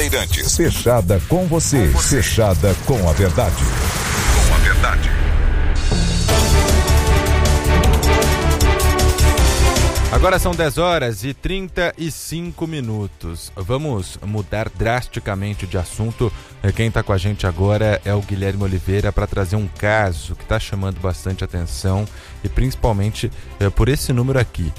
Bandeirantes. Fechada com você. Fechada com a verdade. Com a verdade. Agora são 10h35. Vamos mudar drasticamente de assunto. Quem está com a gente agora é o Guilherme Oliveira para trazer um caso que está chamando bastante atenção e principalmente por esse número aqui: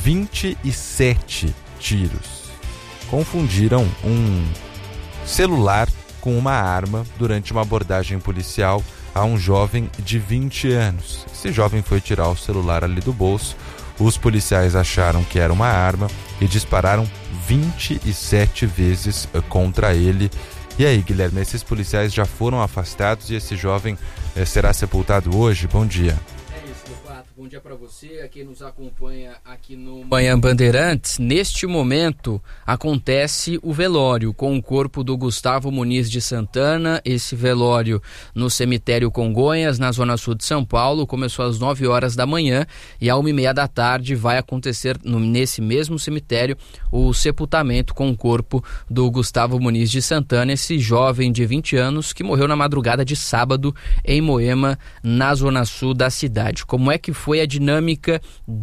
27 tiros. Confundiram um celular com uma arma durante uma abordagem policial a um jovem de 20 anos. Esse jovem foi tirar o celular ali do bolso. Os policiais acharam que era uma arma e dispararam 27 vezes contra ele. E aí, Guilherme, esses policiais já foram afastados e esse jovem será sepultado hoje? Bom dia. Bom dia para você, quem nos acompanha aqui no Manhã Bandeirantes. Neste momento acontece o velório com o corpo do Gustavo Muniz de Santana. Esse velório no cemitério Congonhas, na zona sul de São Paulo, começou às 9 horas da manhã e à 1h30 da tarde vai acontecer nesse mesmo cemitério o sepultamento com o corpo do Gustavo Muniz de Santana, esse jovem de 20 anos que morreu na madrugada de sábado em Moema, na zona sul da cidade. Como é que foi a dinâmica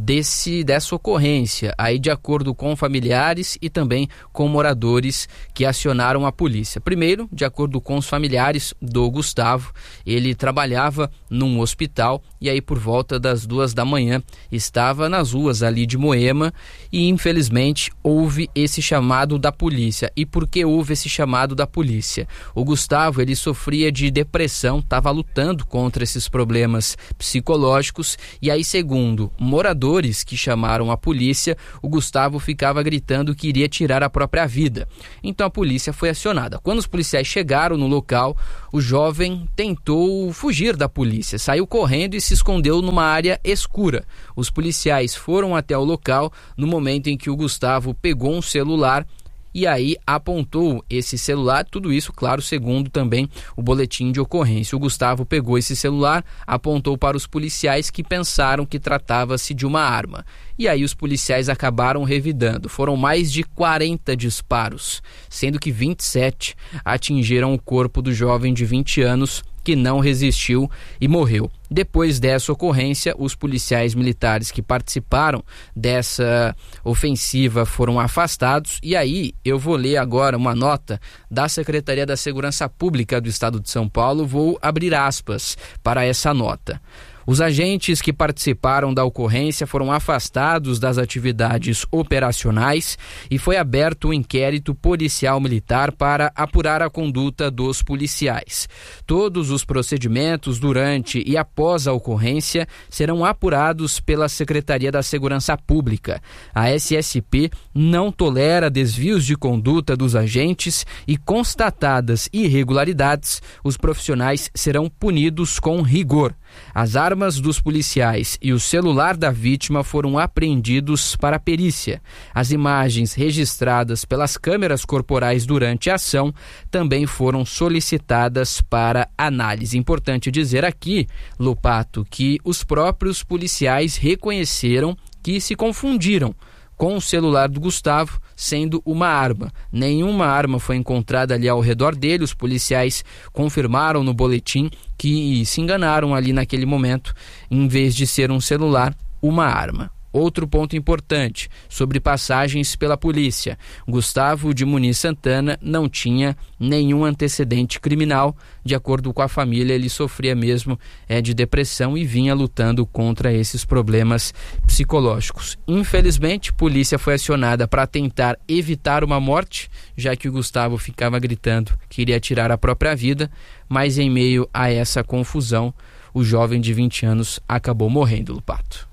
dessa ocorrência? Aí, de acordo com familiares e também com moradores que acionaram a polícia. Primeiro, de acordo com os familiares do Gustavo, ele trabalhava num hospital e aí por volta das 2 da manhã estava nas ruas ali de Moema e infelizmente houve esse chamado da polícia. E por que houve esse chamado da polícia? O Gustavo, ele sofria de depressão, estava lutando contra esses problemas psicológicos e aí, segundo moradores que chamaram a polícia, o Gustavo ficava gritando que iria tirar a própria vida. Então a polícia foi acionada. Quando os policiais chegaram no local, o jovem tentou fugir da polícia, saiu correndo e se escondeu numa área escura. Os policiais foram até o local no momento em que o Gustavo pegou um celular e aí apontou esse celular, tudo isso, claro, segundo também o boletim de ocorrência. O Gustavo pegou esse celular, apontou para os policiais que pensaram que tratava-se de uma arma. E aí os policiais acabaram revidando. Foram mais de 40 disparos, sendo que 27 atingiram o corpo do jovem de 20 anos, que não resistiu e morreu. Depois dessa ocorrência, os policiais militares que participaram dessa ofensiva foram afastados. E aí eu vou ler agora uma nota da Secretaria da Segurança Pública do Estado de São Paulo. Vou abrir aspas para essa nota. Os agentes que participaram da ocorrência foram afastados das atividades operacionais e foi aberto um inquérito policial militar para apurar a conduta dos policiais. Todos os procedimentos durante e após a ocorrência serão apurados pela Secretaria da Segurança Pública. A SSP não tolera desvios de conduta dos agentes e, constatadas irregularidades, os profissionais serão punidos com rigor. As armas dos policiais e o celular da vítima foram apreendidos para perícia. As imagens registradas pelas câmeras corporais durante a ação também foram solicitadas para análise. Importante dizer aqui, Lopato, que os próprios policiais reconheceram que se confundiram com o celular do Gustavo sendo uma arma. Nenhuma arma foi encontrada ali ao redor dele. Os policiais confirmaram no boletim que se enganaram ali naquele momento, em vez de ser um celular, uma arma. Outro ponto importante sobre passagens pela polícia: Gustavo de Muniz Santana não tinha nenhum antecedente criminal. De acordo com a família, ele sofria mesmo de depressão e vinha lutando contra esses problemas psicológicos. Infelizmente, a polícia foi acionada para tentar evitar uma morte, já que o Gustavo ficava gritando que iria tirar a própria vida, mas em meio a essa confusão, o jovem de 20 anos acabou morrendo, Lupato.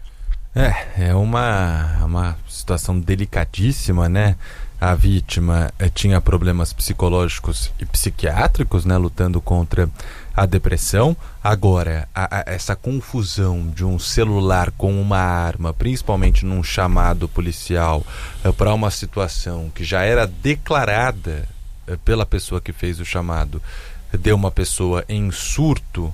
É uma situação delicadíssima, né? A vítima tinha problemas psicológicos e psiquiátricos, né? Lutando contra a depressão. Agora, essa confusão de um celular com uma arma, principalmente num chamado policial, para uma situação que já era declarada pela pessoa que fez o chamado, de uma pessoa em surto,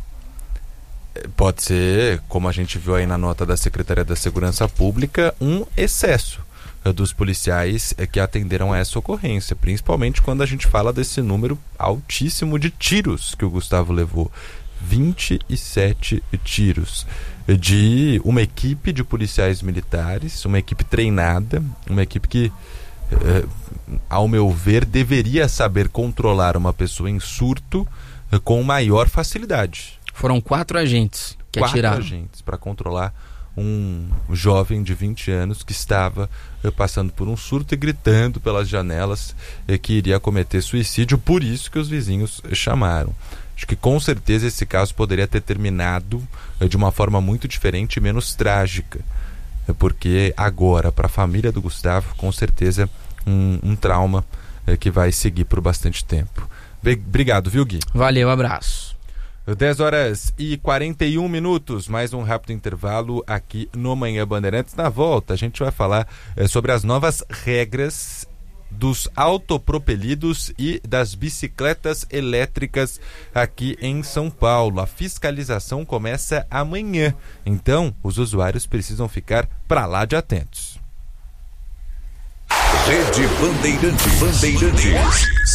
pode ser, como a gente viu aí na nota da Secretaria da Segurança Pública, um excesso. dos policiais que atenderam a essa ocorrência, principalmente quando a gente fala desse número altíssimo de tiros que o Gustavo levou. 27 tiros de uma equipe de policiais militares, uma equipe treinada, uma equipe que, ao meu ver, deveria saber controlar uma pessoa em surto com maior facilidade. Foram 4 agentes que atiraram. 4 agentes para controlar um jovem de 20 anos que estava passando por um surto e gritando pelas janelas que iria cometer suicídio, por isso que os vizinhos chamaram. Acho que com certeza esse caso poderia ter terminado de uma forma muito diferente e menos trágica, porque agora, para a família do Gustavo, com certeza um trauma que vai seguir por bastante tempo. Obrigado, viu, Gui? Valeu, abraço. 10h41, mais um rápido intervalo aqui no Manhã Bandeirantes. Na volta, a gente vai falar sobre as novas regras dos autopropelidos e das bicicletas elétricas aqui em São Paulo. A fiscalização começa amanhã, então os usuários precisam ficar para lá de atentos. Rede Bandeirantes.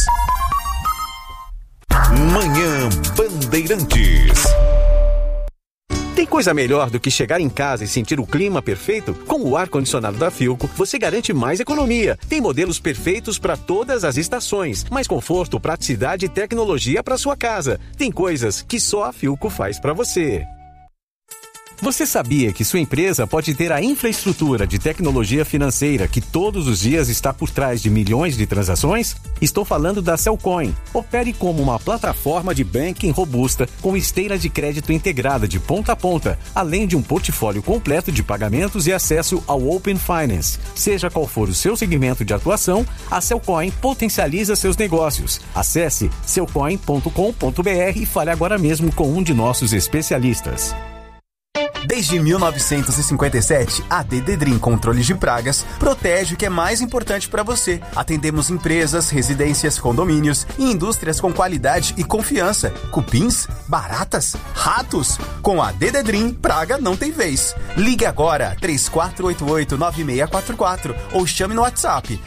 Manhã Bandeirantes. Tem coisa melhor do que chegar em casa e sentir o clima perfeito? Com o ar-condicionado da Philco, você garante mais economia. Tem modelos perfeitos para todas as estações, mais conforto, praticidade e tecnologia para sua casa. Tem coisas que só a Philco faz para você. Você sabia que sua empresa pode ter a infraestrutura de tecnologia financeira que todos os dias está por trás de milhões de transações? Estou falando da Cellcoin. Opere como uma plataforma de banking robusta com esteira de crédito integrada de ponta a ponta, além de um portfólio completo de pagamentos e acesso ao Open Finance. Seja qual for o seu segmento de atuação, a Cellcoin potencializa seus negócios. Acesse cellcoin.com.br e fale agora mesmo com um de nossos especialistas. Desde 1957, a Dededrim Controles de Pragas protege o que é mais importante para você. Atendemos empresas, residências, condomínios e indústrias com qualidade e confiança. Cupins, baratas, ratos. Com a Dededrim, praga não tem vez. Ligue agora 3488-9644 ou chame no WhatsApp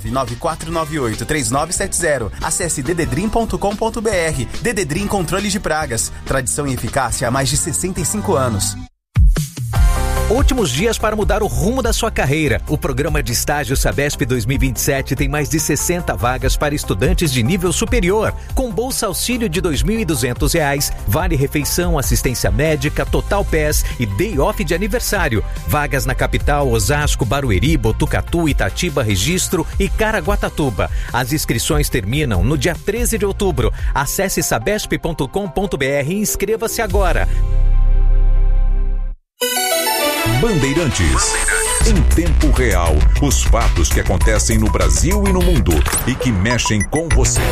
99498-3970. Acesse dededrim.com.br. Dededrim Controles de Pragas. Tradição e eficácia há mais de 65 anos. Últimos dias para mudar o rumo da sua carreira. O programa de estágio Sabesp 2027 tem mais de 60 vagas para estudantes de nível superior, com bolsa auxílio de R$ 2.200, vale refeição, assistência médica, total PES e day off de aniversário. Vagas na capital, Osasco, Barueri, Botucatu, Itatiba, Registro e Caraguatatuba. As inscrições terminam no dia 13 de outubro. Acesse sabesp.com.br e inscreva-se agora. Bandeirantes. Em tempo real, os fatos que acontecem no Brasil e no mundo e que mexem com você.